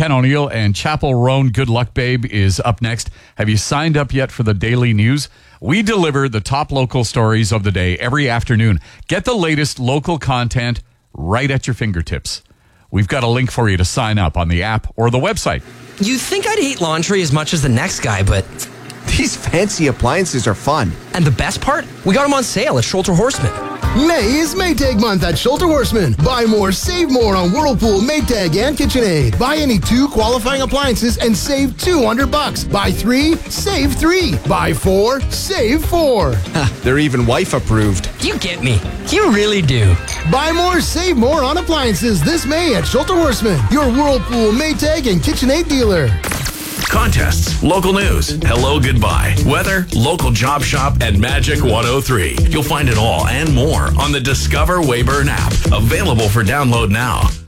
Ken O'Neill, and Chapel Roan Good Luck Babe is up next. Have you signed up yet for the daily news? We deliver the top local stories of the day every afternoon. Get the latest local content right at your fingertips. We've got a link for you to sign up on the app or the website. You'd think I'd hate laundry as much as the next guy, but... These fancy appliances are fun. And the best part? We got them on sale at Schulter Horseman. May is Maytag month at Schulter Horseman. Buy more, save more on Whirlpool, Maytag, and KitchenAid. Buy any 2 qualifying appliances and save $200. Buy 3, save 3. Buy 4, save 4. They're even wife approved. You get me. You really do. Buy more, save more on appliances this May at Schulter Horseman, your Whirlpool, Maytag, and KitchenAid dealer. Contests, local news, hello, goodbye, weather, local job shop, and Magic 103. You'll find it all and more on the Discover Weyburn app, available for download now.